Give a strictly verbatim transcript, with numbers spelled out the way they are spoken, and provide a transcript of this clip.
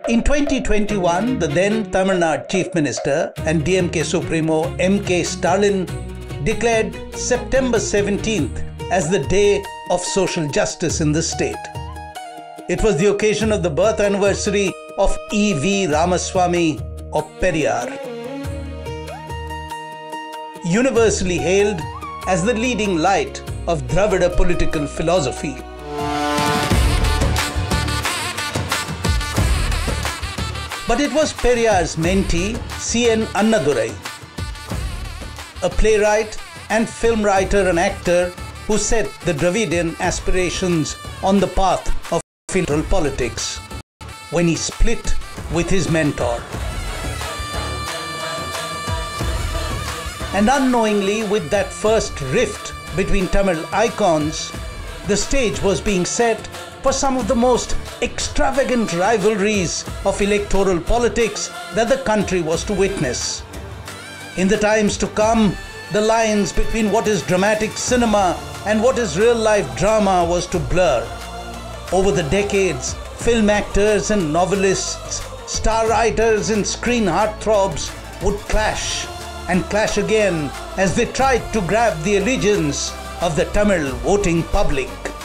In twenty twenty-one, the then Tamil Nadu Chief Minister and D M K Supremo M K Stalin declared September seventeenth as the Day of Social Justice in the state. It was the occasion of the birth anniversary of E V Ramaswamy or Periyar, universally hailed as the leading light of Dravida political philosophy. But it was Periyar's mentee, C N Annadurai, a playwright and film writer and actor who set the Dravidian aspirations on the path of federal politics when he split with his mentor. And unknowingly, with that first rift between Tamil icons, the stage was being set for some of the most extravagant rivalries of electoral politics that the country was to witness. In the times to come, the lines between what is dramatic cinema and what is real-life drama was to blur. Over the decades, film actors and novelists, star writers and screen heartthrobs would clash and clash again as they tried to grab the allegiance of the Tamil voting public.